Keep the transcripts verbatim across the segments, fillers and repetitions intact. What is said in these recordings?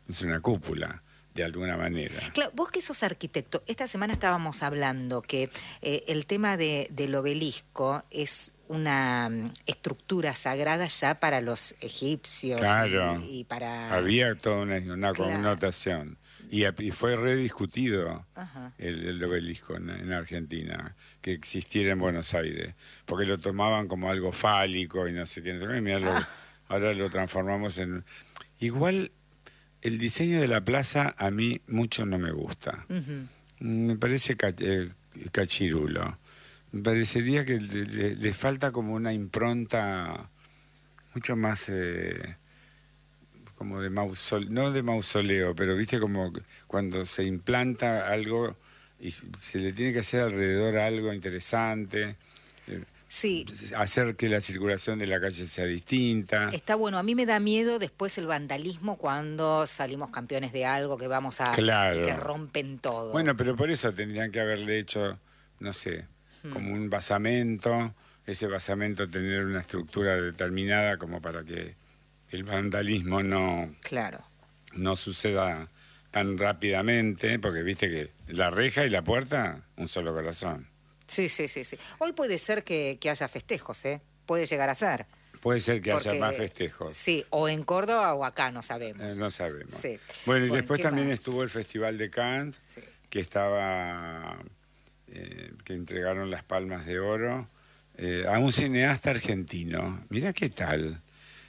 es una cúpula, de alguna manera. Claro, vos que sos arquitecto, esta semana estábamos hablando que eh, el tema de, del obelisco es una um, estructura sagrada ya para los egipcios. Claro, y, y para... había toda una, una Claro. connotación. Y, y fue rediscutido Ajá. el, el obelisco en, en Argentina, que existiera en Buenos Aires, porque lo tomaban como algo fálico y no sé qué. No sé qué, mirá, lo, Ah. ahora lo transformamos en... Igual, el diseño de la plaza a mí mucho no me gusta. Uh-huh. Me parece ca eh, cachirulo. Me parecería que le, le, le falta como una impronta mucho más... Eh, como de mausoleo, no de mausoleo, pero viste como cuando se implanta algo y se le tiene que hacer alrededor algo interesante, sí. hacer que la circulación de la calle sea distinta. Está bueno, a mí me da miedo después el vandalismo cuando salimos campeones de algo que vamos a... Claro. Y que rompen todo. Bueno, pero por eso tendrían que haberle hecho, no sé, hmm. como un basamento, ese basamento tener una estructura determinada como para que el vandalismo no, claro. no suceda tan rápidamente, porque viste que la reja y la puerta, un solo corazón. Sí, sí, sí, sí. Hoy puede ser que, que haya festejos, ¿eh? Puede llegar a ser. Puede ser que porque, haya más festejos. Sí, o en Córdoba o acá, no sabemos. Eh, no sabemos. Sí. Bueno, y bueno, después también más? estuvo el Festival de Cannes, sí. que estaba, eh, que entregaron las Palmas de Oro eh, a un cineasta argentino. Mirá qué tal.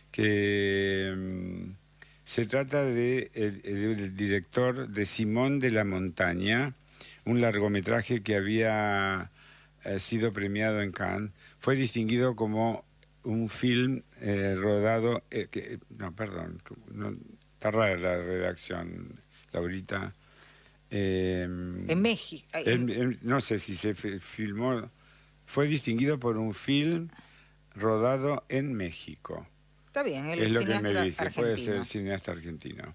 Que um, se trata de el, el director de Simón de la Montaña, un largometraje que había eh, sido premiado en Cannes. Fue distinguido como un film eh, rodado... Eh, que, no, perdón, no, está rara la redacción, Laurita. Eh, en México. En, en, no sé si se filmó... Fue distinguido por un film rodado en México. Está bien, el es lo cineasta que me dice, argentino. puede ser cineasta argentino.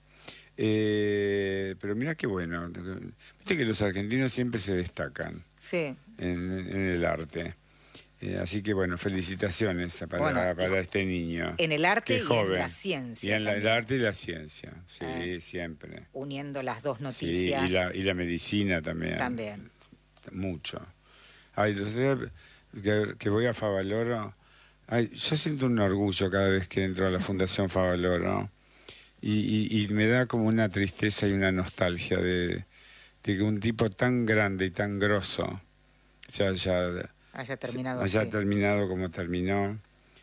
Eh, pero mira qué bueno, viste que los argentinos siempre se destacan sí. en, en el arte. Eh, así que bueno, felicitaciones para, bueno, para este niño. En el arte y joven. en la ciencia. Y en la, el arte y la ciencia, sí, eh, siempre. Uniendo las dos noticias. Sí, y la, y la medicina también. También. Mucho. Ay, entonces, que, que voy a Favaloro. Ay, yo siento un orgullo cada vez que entro a la Fundación Favaloro y, y, y me da como una tristeza y una nostalgia de, de que un tipo tan grande y tan grosso se haya, haya terminado, haya así. terminado como terminó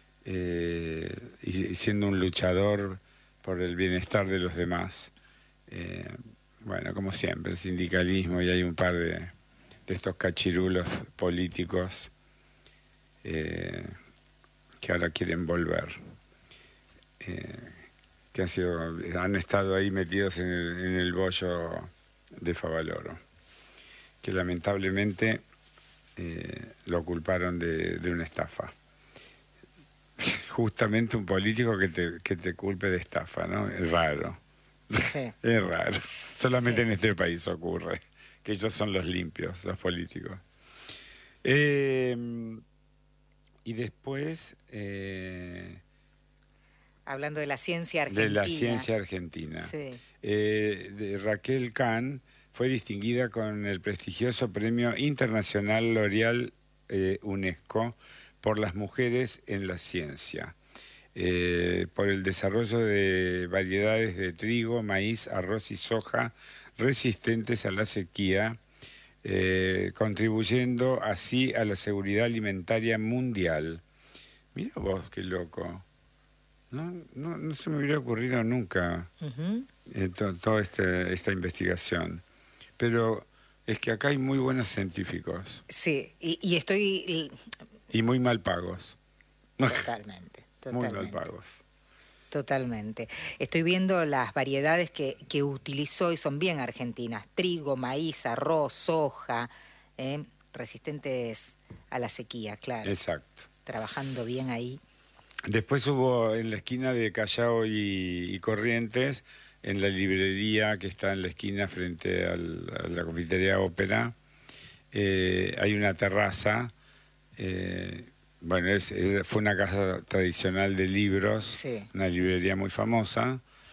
eh, y, y siendo un luchador por el bienestar de los demás. Eh, bueno, como siempre, el sindicalismo y hay un par de, de estos cachirulos políticos eh, que ahora quieren volver, eh, que han, sido, han estado ahí metidos en el, en el bollo de Favaloro, que lamentablemente eh, lo culparon de, de una estafa. Justamente un político que te, que te culpe de estafa, ¿no? Es raro. Sí. Es raro. Solamente sí. en este país ocurre, que ellos son los limpios, los políticos. Eh... Y después... Eh, hablando de la ciencia argentina. De la ciencia argentina. Sí. Eh, de Raquel Kahn fue distinguida con el prestigioso Premio Internacional L'Oréal eh, UNESCO por las mujeres en la ciencia, eh, por el desarrollo de variedades de trigo, maíz, arroz y soja resistentes a la sequía, Eh, contribuyendo así a la seguridad alimentaria mundial. Mira vos, qué loco. No, no, no se me hubiera ocurrido nunca uh-huh. eh, to, toda este, esta investigación. Pero es que acá hay muy buenos científicos. Sí, y, y estoy... Y muy mal pagos. Totalmente, totalmente. Muy mal pagos. Totalmente. Estoy viendo las variedades que, que utilizó y son bien argentinas. Trigo, maíz, arroz, soja, eh, resistentes a la sequía, claro. Exacto. Trabajando bien ahí. Después hubo en la esquina de Callao y, y Corrientes, en la librería que está en la esquina frente al, a la confitería Ópera, eh, hay una terraza. Eh, Bueno, es, es, fue una casa tradicional de libros, sí. Una librería muy famosa,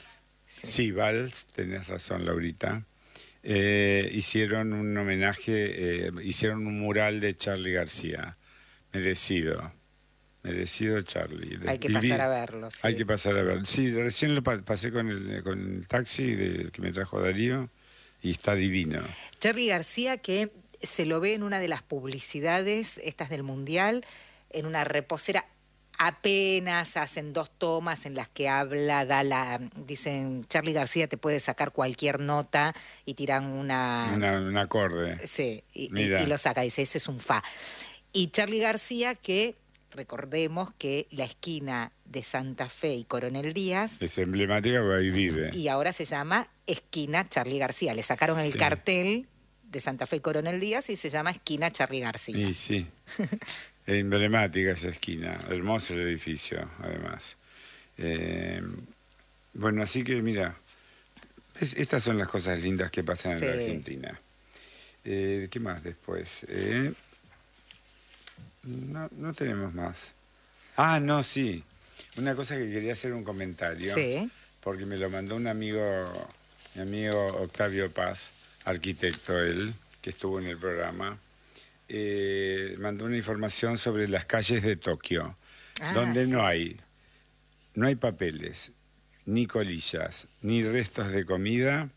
Sí, sí, Vals, tenés razón, Laurita. Eh, hicieron un homenaje, eh, hicieron un mural de Charly García. Merecido, merecido Charly. hay que Y vi- pasar a verlo, hay sí. que pasar a ver. Sí, recién lo pa- pasé con el, con el taxi de, que me trajo Darío y está divino. Charly García, que se lo ve en una de las publicidades, estas del Mundial, en una reposera. Apenas hacen dos tomas en las que habla, da la, dicen, Charly García te puede sacar cualquier nota y tiran una, Una- un acorde. sí, y, y- Mira. y lo saca, dice, ese es un fa. Y Charly García, que recordemos que la esquina de Santa Fe y Coronel Díaz, Es emblemática porque ahí vive. y ahora se llama esquina Charly García. Le sacaron el Sí. cartel de Santa Fe y Coronel Díaz y se llama esquina Charly García. Y sí, emblemática esa esquina, hermoso el edificio, además. Eh, bueno, así que mira, es- estas son las cosas lindas que pasan Sí. en la Argentina. Eh, ¿Qué más después? Eh, no, no tenemos más. Ah, no, sí. Una cosa que quería hacer un comentario, Sí. porque me lo mandó un amigo, mi amigo Octavio Paz, arquitecto él, que estuvo en el programa. Eh, mandó una información sobre las calles de Tokio, Ah, donde sí. no hay, no hay papeles, ni colillas, ni restos de comida,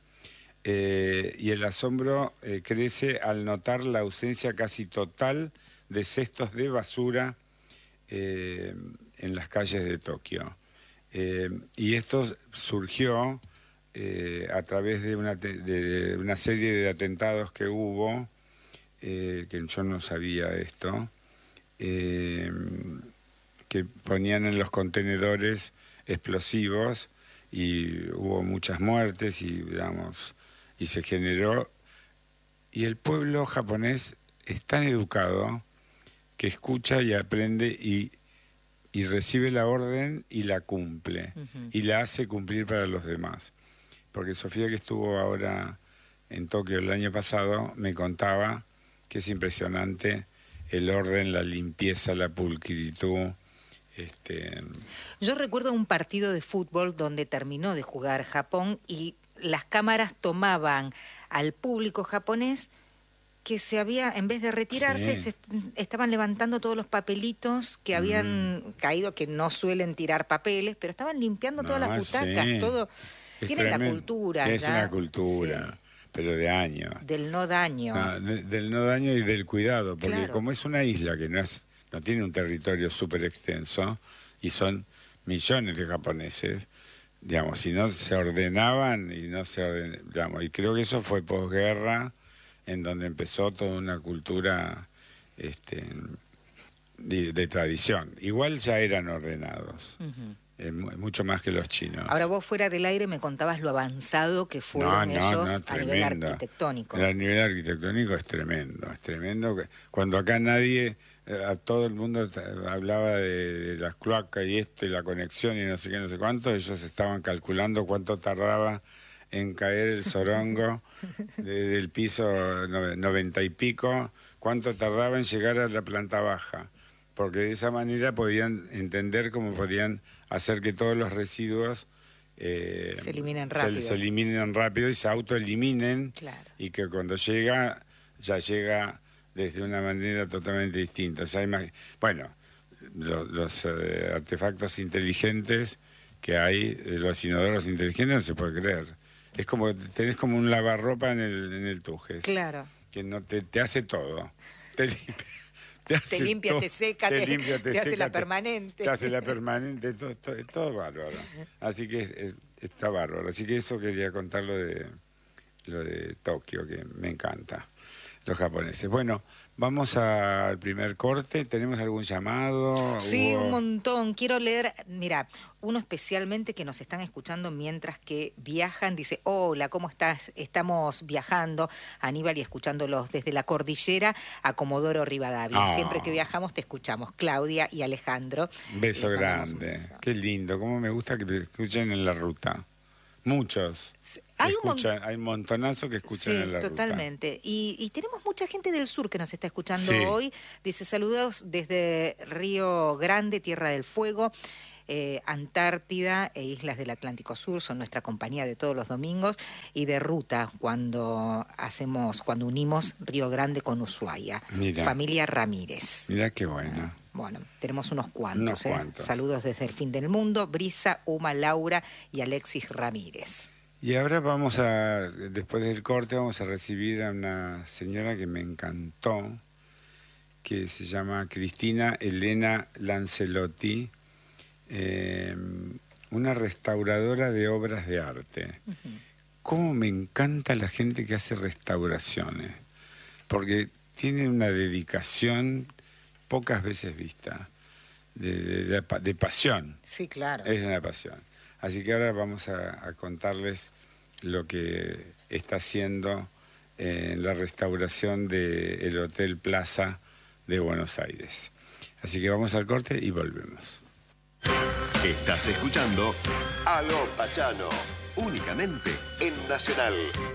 eh, y el asombro eh, crece al notar la ausencia casi total de cestos de basura eh, en las calles de Tokio. Eh, y esto surgió eh, a través de una, te- de una serie de atentados que hubo, eh, que yo no sabía esto, eh, que ponían en los contenedores explosivos y hubo muchas muertes y, digamos, y se generó. Y el pueblo japonés es tan educado que escucha y aprende y, y recibe la orden y la cumple, Ujú. y la hace cumplir para los demás. Porque Sofía, que estuvo ahora en Tokio el año pasado, me contaba que es impresionante el orden, la limpieza, la pulcritud. Este, Yo recuerdo un partido de fútbol donde terminó de jugar Japón y las cámaras tomaban al público japonés que se había, en vez de retirarse, Sí. se est- estaban levantando todos los papelitos que habían caído, que no suelen tirar papeles, pero estaban limpiando todas No, las butacas, sí. todo. es Tienen la tremendo. cultura Es ya, una cultura, sí, pero de años. del no daño. Ah, de- del no daño y del cuidado, porque Claro. como es una isla que no es, no tiene un territorio súper extenso y son millones de japoneses, digamos, si no se ordenaban y no se orden, digamos, y creo que eso fue posguerra, en donde empezó toda una cultura este, de, de tradición. Igual ya eran ordenados, Ujú. eh, mu- mucho más que los chinos. Ahora vos fuera del aire me contabas lo avanzado que fueron No, no, ellos no, a nivel tremendo. arquitectónico. El nivel arquitectónico es tremendo, es tremendo. que- Cuando acá nadie, eh, a todo el mundo t- hablaba de, de las cloacas y esto y la conexión y no sé qué, no sé cuánto, ellos estaban calculando cuánto tardaba en caer el sorongo de- del piso nove- noventa y pico, cuánto tardaba en llegar a la planta baja, porque de esa manera podían entender cómo podían hacer que todos los residuos eh, Se eliminen se- rápido. se eliminen rápido y se autoeliminen, Claro. y que cuando llega, ya llega desde una manera totalmente distinta. O sea, imag- bueno, lo- los eh, artefactos inteligentes que hay, eh, los inodoros inteligentes, no se puede creer. Es como, tenés como un lavarropa en el, en el Tujes, Claro. que no te, te hace todo. Te limpia, te, hace Te limpia, todo, te seca, te, limpia, te hace seca, la permanente. Te hace la permanente, todo, todo, todo bárbaro. Así que es- es- está bárbaro. Así que eso quería contar lo de, lo de Tokio, que me encanta, los japoneses. Bueno, vamos al primer corte. ¿Tenemos algún llamado? Sí, ¿Hubo- un montón. Quiero leer, mira, uno especialmente que nos están escuchando mientras que viajan. Dice, hola, ¿cómo estás? Estamos viajando, Aníbal, y escuchándolos desde la cordillera a Comodoro Rivadavia. Ah. Siempre que viajamos te escuchamos, Claudia y Alejandro. Un beso Les mandamos un grande. beso. Qué lindo. Cómo me gusta que te escuchen en la ruta. Muchos. Hay un mon- Escuchan- hay un montonazo que escuchan Sí, en la ruta. totalmente. Y, y tenemos mucha gente del sur que nos está escuchando Sí. hoy. Dice, saludos desde Río Grande, Tierra del Fuego. eh, Antártida e Islas del Atlántico Sur son nuestra compañía de todos los domingos, y de ruta cuando hacemos, cuando unimos Río Grande con Ushuaia. Mira. Familia Ramírez. Mira qué bueno. Bueno, tenemos unos cuantos. Unos ¿eh? cuantos. Saludos desde el fin del mundo, Brisa, Uma, Laura y Alexis Ramírez. Y ahora vamos a, después del corte, vamos a recibir a una señora que me encantó, que se llama Cristina Elena Lancelotti, eh, una restauradora de obras de arte. Uh-huh. Cómo me encanta la gente que hace restauraciones, porque tiene una dedicación pocas veces vista, de, de, de, de pasión. Sí, claro. Es una pasión. Así que ahora vamos a, a contarles lo que está haciendo en la restauración del Hotel Plaza de Buenos Aires. Así que vamos al corte y volvemos. Estás escuchando Aló Pachano, únicamente en Nacional